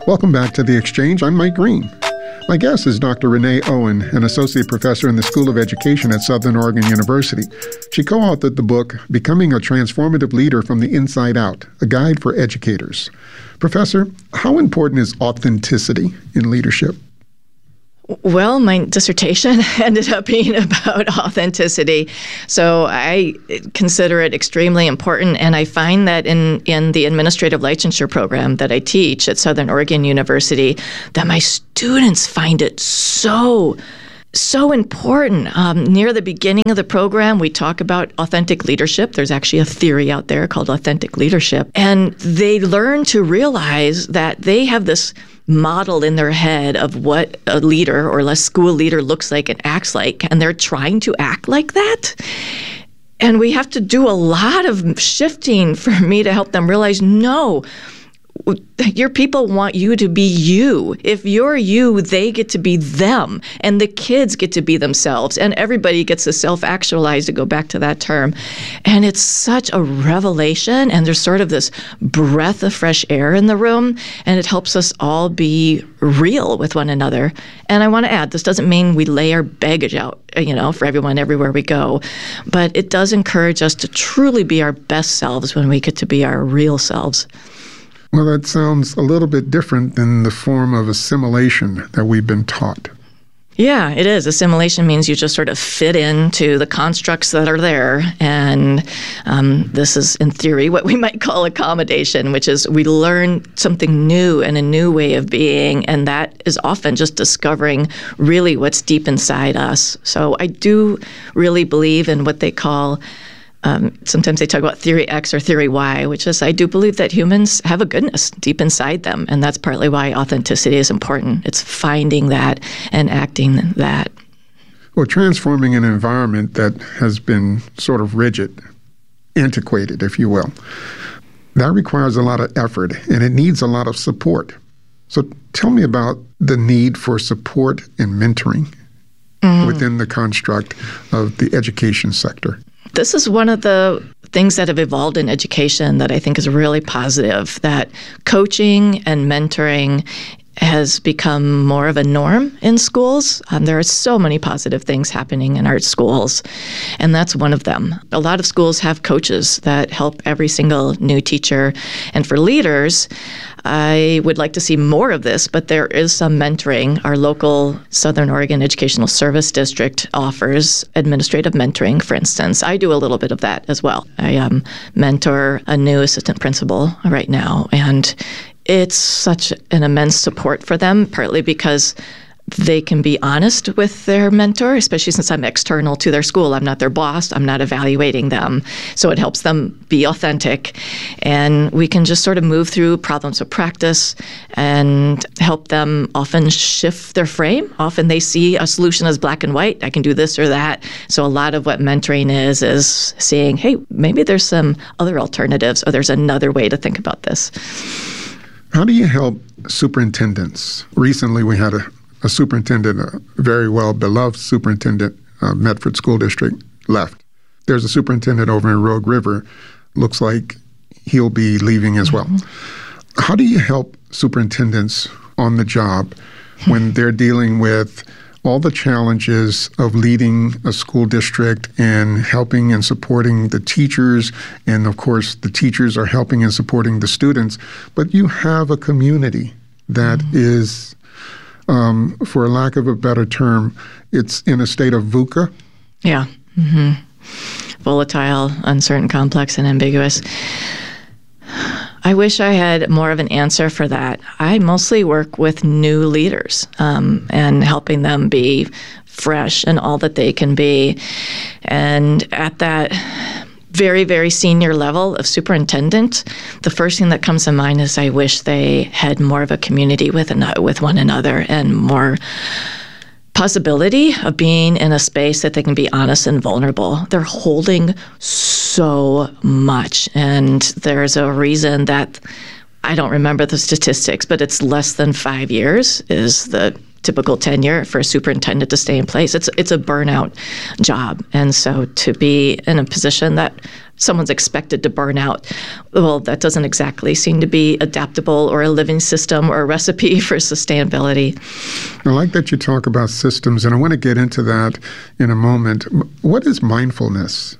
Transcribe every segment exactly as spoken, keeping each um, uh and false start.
Welcome back to The Exchange. I'm Mike Green. My guest is Doctor Renee Owen, an associate professor in the School of Education at Southern Oregon University. She co-authored the book, Becoming a Transformative Leader from the Inside Out, a guide for educators. Professor, how important is authenticity in leadership? Well, my dissertation ended up being about authenticity, so I consider it extremely important, and I find that in, in the administrative licensure program that I teach at Southern Oregon University, that my students find it so So important. Um, near the beginning of the program, we talk about authentic leadership. There's actually a theory out there called authentic leadership. And they learn to realize that they have this model in their head of what a leader or a school leader looks like and acts like, and they're trying to act like that. And we have to do a lot of shifting for me to help them realize, no, your people want you to be you. If you're you, they get to be them, and the kids get to be themselves, and everybody gets to self-actualize, to go back to that term. And it's such a revelation, and there's sort of this breath of fresh air in the room, and it helps us all be real with one another. And I want to add, this doesn't mean we lay our baggage out, you know, for everyone everywhere we go, but it does encourage us to truly be our best selves when we get to be our real selves. Well, that sounds a little bit different than the form of assimilation that we've been taught. Yeah, it is. Assimilation means you just sort of fit into the constructs that are there. And um, this is, in theory, what we might call accommodation, which is we learn something new and a new way of being. And that is often just discovering really what's deep inside us. So I do really believe in what they call Um, sometimes they talk about theory X or theory Y, which is I do believe that humans have a goodness deep inside them. And that's partly why authenticity is important. It's finding that and acting that. Well, transforming an environment that has been sort of rigid, antiquated, if you will, that requires a lot of effort, and it needs a lot of support. So tell me about the need for support and mentoring mm. within the construct of the education sector. This is one of the things that have evolved in education that I think is really positive, that coaching and mentoring has become more of a norm in schools. Um, there are so many positive things happening in our schools, and that's one of them. A lot of schools have coaches that help every single new teacher. And for leaders, I would like to see more of this, but there is some mentoring. Our local Southern Oregon Educational Service District offers administrative mentoring, for instance. I do a little bit of that as well. I um, mentor a new assistant principal right now, and it's such an immense support for them, partly because they can be honest with their mentor, especially since I'm external to their school. I'm not their boss. I'm not evaluating them. So it helps them be authentic. And we can just sort of move through problems of practice and help them often shift their frame. Often they see a solution as black and white. I can do this or that. So a lot of what mentoring is, is seeing, hey, maybe there's some other alternatives, or there's another way to think about this. How do you help superintendents? Recently, we had a, a superintendent, a very well-beloved superintendent, uh, Medford School District, left. There's a superintendent over in Rogue River. Looks like he'll be leaving as well. Mm-hmm. How do you help superintendents on the job when they're dealing with all the challenges of leading a school district and helping and supporting the teachers, and of course the teachers are helping and supporting the students, but you have a community that mm-hmm. is, um, for lack of a better term, it's in a state of VUCA? Yeah. Mm-hmm. Volatile, uncertain, complex, and ambiguous. I wish I had more of an answer for that. I mostly work with new leaders um, and helping them be fresh and all that they can be. And at that very, very senior level of superintendent, the first thing that comes to mind is I wish they had more of a community with an- with one another and more possibility of being in a space that they can be honest and vulnerable. They're holding so much, and there's a reason that I don't remember the statistics, but it's less than five years is the typical tenure for a superintendent to stay in place. It's it's a burnout job, and so to be in a position that someone's expected to burn out. Well, that doesn't exactly seem to be adaptable or a living system or a recipe for sustainability. I like that you talk about systems, and I want to get into that in a moment. What is mindfulness?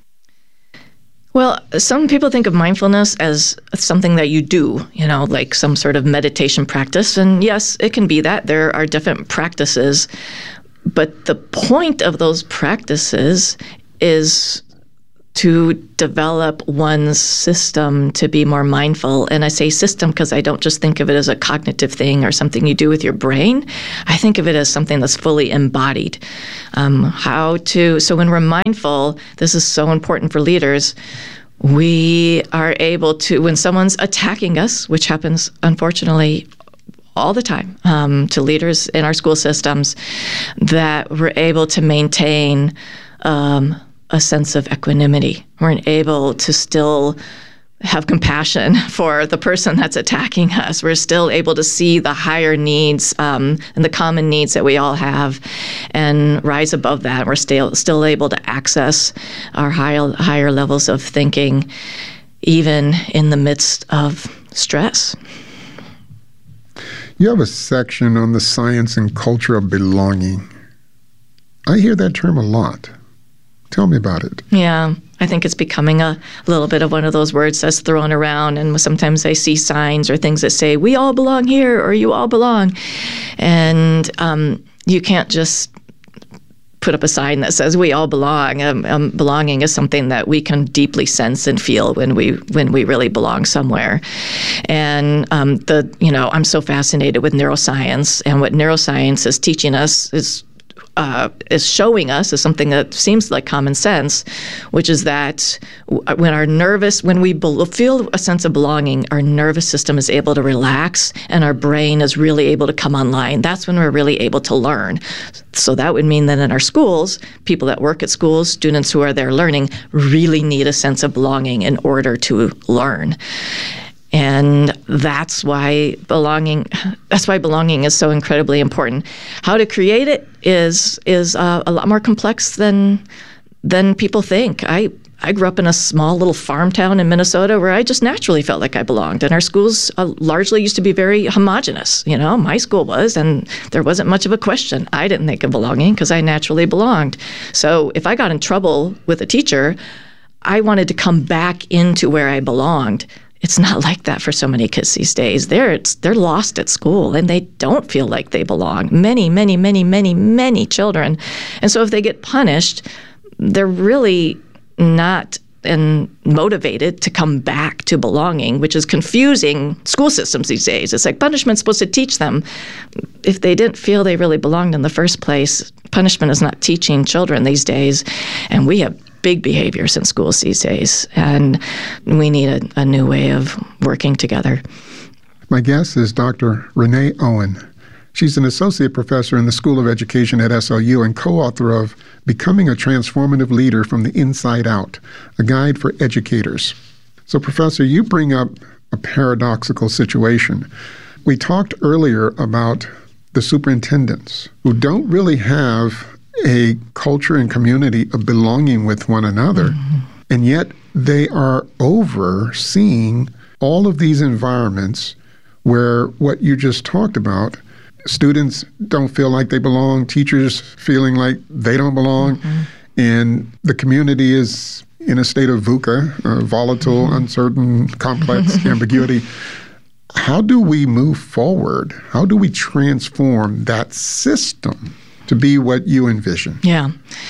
Well, some people think of mindfulness as something that you do, you know, like some sort of meditation practice. And yes, it can be that. There are different practices. But the point of those practices is to develop one's system to be more mindful. And I say system because I don't just think of it as a cognitive thing or something you do with your brain. I think of it as something that's fully embodied. Um, how to, so when we're mindful, this is so important for leaders, we are able to, when someone's attacking us, which happens unfortunately all the time um, to leaders in our school systems, that we're able to maintain um, a sense of equanimity. We're able to still have compassion for the person that's attacking us. We're still able to see the higher needs um, and the common needs that we all have and rise above that. We're still still able to access our higher, higher levels of thinking, even in the midst of stress. You have a section on the science and culture of belonging. I hear that term a lot. Tell me about it. Yeah, I think it's becoming a little bit of one of those words that's thrown around, and sometimes I see signs or things that say, we all belong here, or you all belong. And um, you can't just put up a sign that says we all belong. Um, um, belonging is something that we can deeply sense and feel when we when we really belong somewhere. And um, the you know I'm so fascinated with neuroscience, and what neuroscience is teaching us is uh, is showing us is something that seems like common sense, which is that when our nervous, when we be- feel a sense of belonging, our nervous system is able to relax and our brain is really able to come online. That's when we're really able to learn. So that would mean that in our schools, people that work at schools, students who are there learning, really need a sense of belonging in order to learn. And that's why belonging, that's why belonging is so incredibly important. How to create it is is uh, a lot more complex than than people think. I I grew up in a small little farm town in Minnesota where I just naturally felt like I belonged. And our schools uh, largely used to be very homogenous. You know, my school was, and there wasn't much of a question. I didn't think of belonging because I naturally belonged. So if I got in trouble with a teacher, I wanted to come back into where I belonged. It's not like that for so many kids these days. They're it's, they're lost at school, and they don't feel like they belong. Many, many, many, many, many children. And so if they get punished, they're really not and motivated to come back to belonging, which is confusing school systems these days. It's like punishment's supposed to teach them. If they didn't feel they really belonged in the first place, punishment is not teaching children these days. And we have big behaviors in schools these days, and we need a, a new way of working together. My guest is Doctor Renee Owen. She's an associate professor in the School of Education at S L U and co-author of Becoming a Transformative Leader from the Inside Out, a guide for educators. So, Professor, you bring up a paradoxical situation. We talked earlier about the superintendents who don't really have a culture and community of belonging with one another, mm-hmm. and yet they are overseeing all of these environments where what you just talked about, students don't feel like they belong, teachers feeling like they don't belong, mm-hmm. and the community is in a state of VUCA, uh, volatile, mm-hmm. uncertain, complex, ambiguity. How do we move forward? How do we transform that system to be what you envision? Yeah.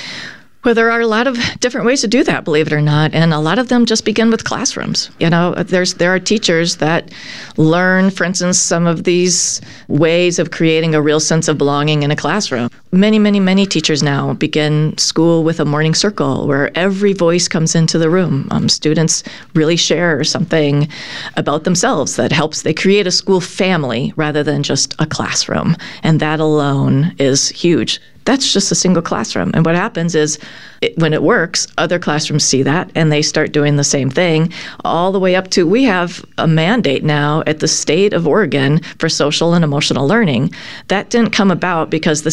Well, there are a lot of different ways to do that, believe it or not, and a lot of them just begin with classrooms. You know, there's there are teachers that learn, for instance, some of these ways of creating a real sense of belonging in a classroom. Many, many, many teachers now begin school with a morning circle where every voice comes into the room. Um, students really share something about themselves that helps. They create a school family rather than just a classroom, and that alone is huge. That's just a single classroom. And what happens is it, when it works, other classrooms see that and they start doing the same thing, all the way up to we have a mandate now at the state of Oregon for social and emotional learning. That didn't come about because the state said,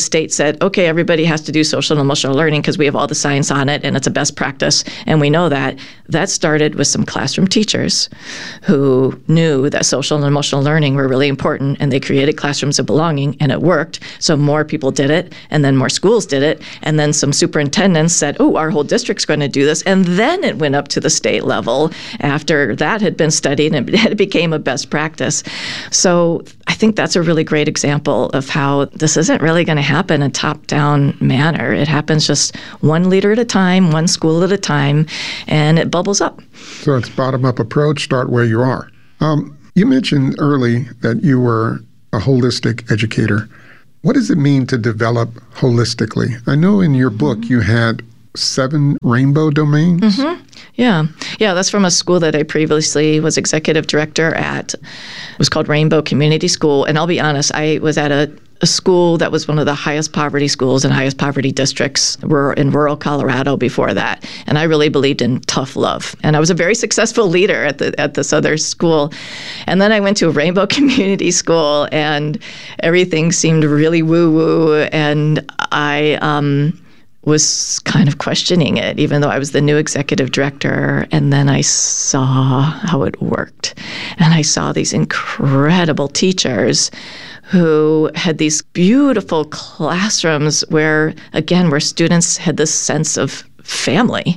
said, okay, everybody has to do social and emotional learning because we have all the science on it and it's a best practice, and we know that. That started with some classroom teachers who knew that social and emotional learning were really important, and they created classrooms of belonging, and it worked. So more people did it, and then more schools did it, and then some superintendents said, oh, our whole district's going to do this, and then it went up to the state level after that had been studied, and it became a best practice. So I think that's a really great example of how this isn't really going to happen in a top-down manner. It happens just one leader at a time, one school at a time, and it bubbles up. So it's bottom-up approach, start where you are. Um, you mentioned early that you were a holistic educator. What does it mean to develop holistically? I know in your book you had seven rainbow domains. Mm-hmm. Yeah. Yeah, that's from a school that I previously was executive director at. It was called Rainbow Community School. And I'll be honest, I was at a, a school that was one of the highest poverty schools and highest poverty districts were in rural Colorado before that. And I really believed in tough love. And I was a very successful leader at the at this other school. And then I went to a Rainbow Community School, and everything seemed really woo-woo. And I... um was kind of questioning it, even though I was the new executive director. And then I saw how it worked. And I saw these incredible teachers who had these beautiful classrooms where, again, where students had this sense of family.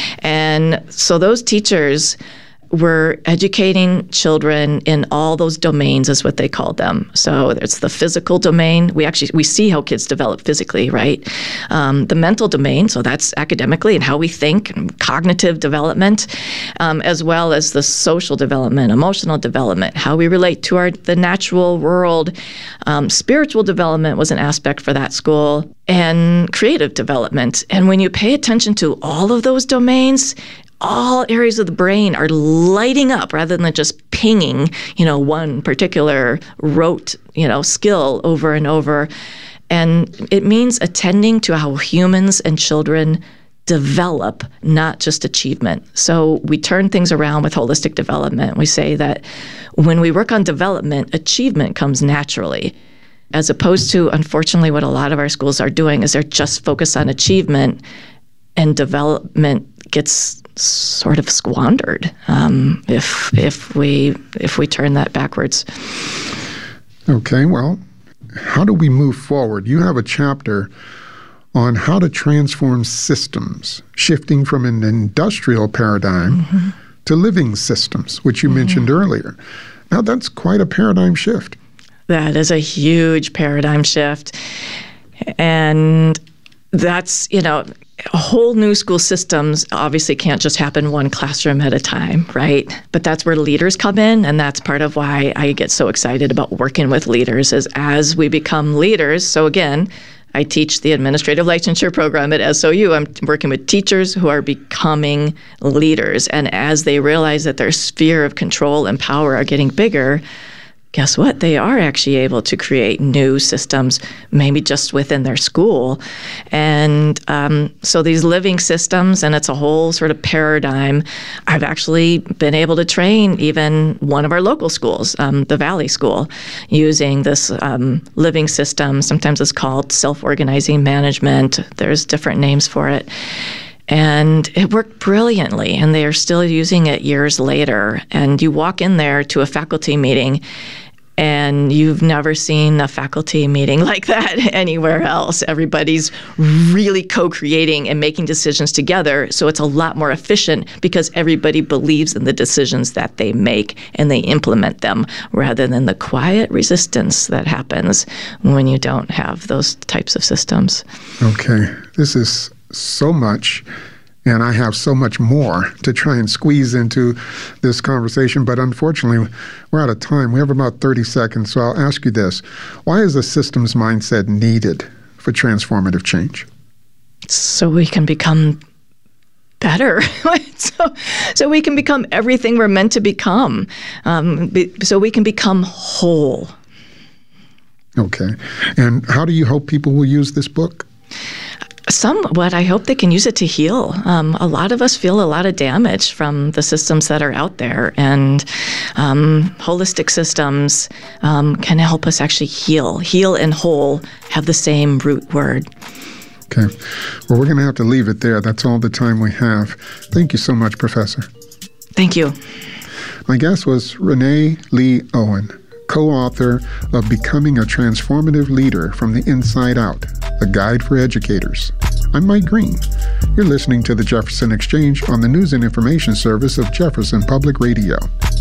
And so those teachers were educating children in all those domains, is what they called them. So it's the physical domain. We actually, we see how kids develop physically, right? Um, the mental domain, so that's academically and how we think, and cognitive development, um, as well as the social development, emotional development, how we relate to our the natural world. Um, spiritual development was an aspect for that school, and creative development. And when you pay attention to all of those domains, all areas of the brain are lighting up rather than just pinging, you know, one particular rote, you know, skill over and over. And it means attending to how humans and children develop, not just achievement. So we turn things around with holistic development. We say that when we work on development, achievement comes naturally, as opposed to, unfortunately, what a lot of our schools are doing is they're just focused on achievement, and development gets sort of squandered um, if if we if we turn that backwards. Okay, well, how do we move forward? You have a chapter on how to transform systems, shifting from an industrial paradigm mm-hmm. to living systems, which you mm-hmm. mentioned earlier. Now, that's quite a paradigm shift. That is a huge paradigm shift. And that's, you know, whole new school systems obviously can't just happen one classroom at a time, right? But that's where leaders come in, and that's part of why I get so excited about working with leaders, is as we become leaders. So again, I teach the administrative licensure program at S O U. I'm working with teachers who are becoming leaders, and as they realize that their sphere of control and power are getting bigger, guess what? They are actually able to create new systems, maybe just within their school. And um, so these living systems, and it's a whole sort of paradigm. I've actually been able to train even one of our local schools, um, the Valley School, using this um, living system. Sometimes it's called self-organizing management. There's different names for it. And it worked brilliantly, and they are still using it years later. And you walk in there to a faculty meeting, and you've never seen a faculty meeting like that anywhere else. Everybody's really co-creating and making decisions together, so it's a lot more efficient because everybody believes in the decisions that they make and they implement them, rather than the quiet resistance that happens when you don't have those types of systems. Okay, this is so much, and I have so much more to try and squeeze into this conversation, but unfortunately, we're out of time. We have about thirty seconds, so I'll ask you this. Why is a systems mindset needed for transformative change? So we can become better. so, so we can become everything we're meant to become. Um, be, so we can become whole. Okay. And how do you hope people will use this book? somewhat, I hope they can use it to heal. Um, a lot of us feel a lot of damage from the systems that are out there, and um, holistic systems um, can help us actually heal. Heal and whole have the same root word. Okay. Well, we're going to have to leave it there. That's all the time we have. Thank you so much, Professor. Thank you. My guest was Renee Lee Owen, co-author of Becoming a Transformative Leader from the Inside Out, a guide for educators. I'm Mike Green. You're listening to the Jefferson Exchange on the News and Information Service of Jefferson Public Radio.